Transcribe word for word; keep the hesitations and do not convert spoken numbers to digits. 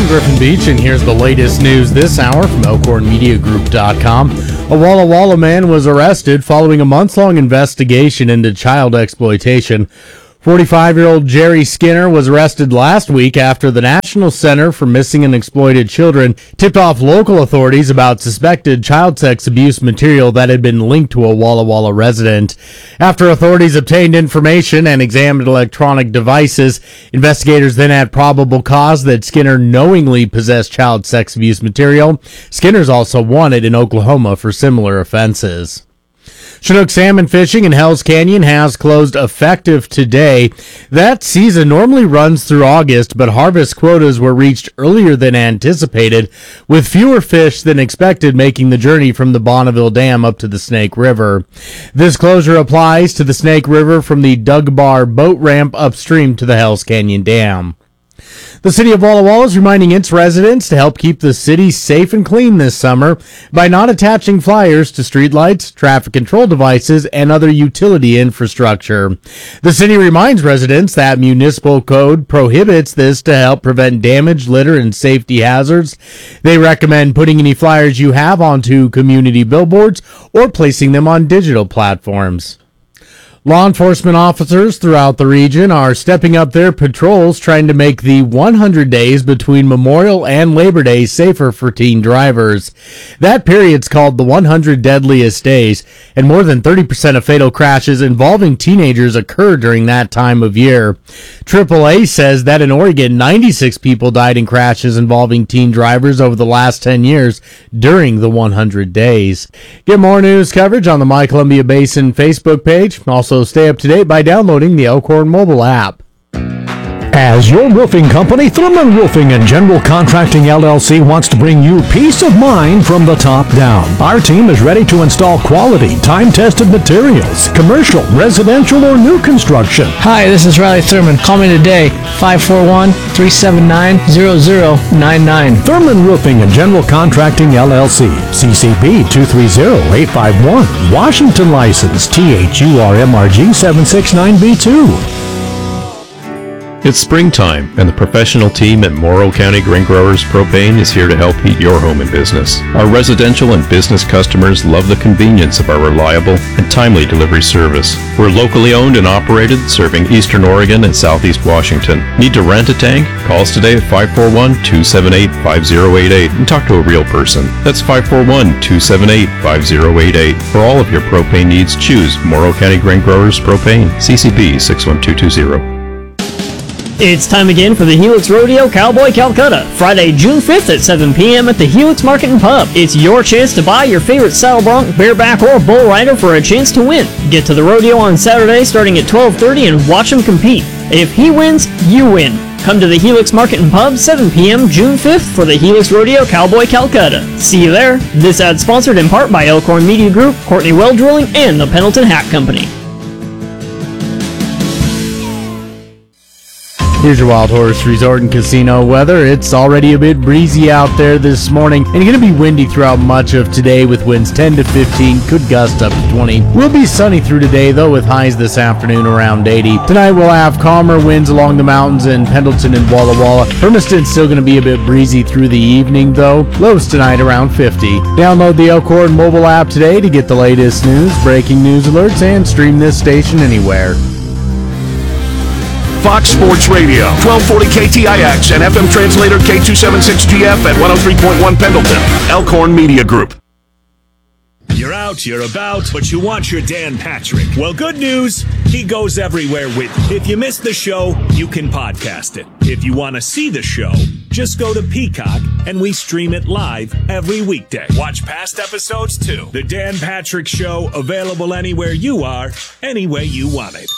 Griffin Beach, and here's the latest news this hour from Elkhorn Media Group dot com. A Walla Walla man was arrested following a months-long investigation into child exploitation. forty-five-year-old Jerry Skinner was arrested last week after the National Center for Missing and Exploited Children tipped off local authorities about suspected child sex abuse material that had been linked to a Walla Walla resident. After authorities obtained information and examined electronic devices, investigators then had probable cause that Skinner knowingly possessed child sex abuse material. Skinner's also wanted in Oklahoma for similar offenses. Chinook salmon fishing in Hells Canyon has closed effective today. That season normally runs through August, but harvest quotas were reached earlier than anticipated, with fewer fish than expected making the journey from the Bonneville Dam up to the Snake River. This closure applies to the Snake River from the Dugbar boat ramp upstream to the Hells Canyon Dam. The city of Walla Walla is reminding its residents to help keep the city safe and clean this summer by not attaching flyers to streetlights, traffic control devices, and other utility infrastructure. The city reminds residents that municipal code prohibits this to help prevent damage, litter, and safety hazards. They recommend putting any flyers you have onto community billboards or placing them on digital platforms. Law enforcement officers throughout the region are stepping up their patrols, trying to make the one hundred days between Memorial and Labor Day safer for teen drivers. That period's called the one hundred Deadliest Days, and more than thirty percent of fatal crashes involving teenagers occur during that time of year. triple A says that in Oregon, ninety-six people died in crashes involving teen drivers over the last ten years during the one hundred days. Get more news coverage on the My Columbia Basin Facebook page. Also, So stay up to date by downloading the Elkhorn mobile app. As your roofing company, Thurman Roofing and General Contracting L L C wants to bring you peace of mind from the top down. Our team is ready to install quality, time-tested materials, commercial, residential, or new construction. Hi, this is Riley Thurman. Call me today, five four one, three seven nine, zero zero nine nine. Thurman Roofing and General Contracting L L C, C C P two three zero eight five one, Washington license T H U R M R G seven six nine B two. It's springtime, and the professional team at Morrow County Grain Growers Propane is here to help heat your home and business. Our residential and business customers love the convenience of our reliable and timely delivery service. We're locally owned and operated, serving Eastern Oregon and Southeast Washington. Need to rent a tank? Call us today at five four one, two seven eight, five zero eight eight and talk to a real person. That's five four one, two seven eight, five zero eight eight. For all of your propane needs, choose Morrow County Grain Growers Propane, C C P six one two two zero. It's time again for the Helix Rodeo Cowboy Calcutta, Friday, June fifth at seven p.m. at the Helix Market and Pub. It's your chance to buy your favorite saddle bronc, bareback, or bull rider for a chance to win. Get to the rodeo on Saturday starting at twelve thirty and watch him compete. If he wins, you win. Come to the Helix Market and Pub, seven p.m. June fifth for the Helix Rodeo Cowboy Calcutta. See you there. This ad sponsored in part by Elkhorn Media Group, Courtney Well Drilling, and the Pendleton Hat Company. Here's your Wild Horse Resort and Casino weather. It's already a bit breezy out there this morning and going to be windy throughout much of today with winds ten to fifteen, could gust up to twenty. We'll be sunny through today though with highs this afternoon around eighty. Tonight we'll have calmer winds along the mountains in Pendleton and Walla Walla. Hermiston's still going to be a bit breezy through the evening though. Lows tonight around fifty. Download the Elkhorn mobile app today to get the latest news, breaking news alerts, and stream this station anywhere. Fox Sports Radio, twelve forty K T I X and F M translator K two seventy-six G F at one oh three point one Pendleton. Elkhorn Media Group. You're out, you're about, but you want your Dan Patrick. Well, good news, he goes everywhere with you. If you missed the show, you can podcast it. If you want to see the show, just go to Peacock and we stream it live every weekday. Watch past episodes too. The Dan Patrick Show, available anywhere you are, any way you want it.